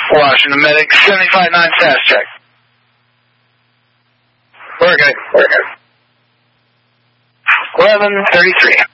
Washington Medic, 75-9 fast check. We're good. 11:33.